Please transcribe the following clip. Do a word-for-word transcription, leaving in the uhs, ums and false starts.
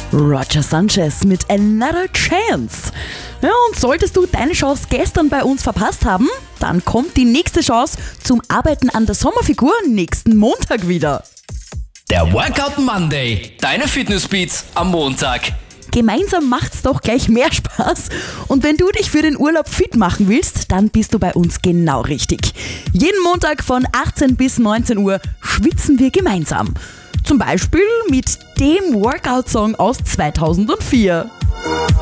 Roger Sanchez mit Another Chance. Ja, und solltest du deine Chance gestern bei uns verpasst haben, dann kommt die nächste Chance zum Arbeiten an der Sommerfigur nächsten Montag wieder. Der Workout Monday, deine Fitnessbeats am Montag. Gemeinsam macht's doch gleich mehr Spaß. Und wenn du dich für den Urlaub fit machen willst, dann bist du bei uns genau richtig. Jeden Montag von achtzehn bis neunzehn Uhr schwitzen wir gemeinsam. Zum Beispiel mit dem Workout-Song aus zweitausendvier.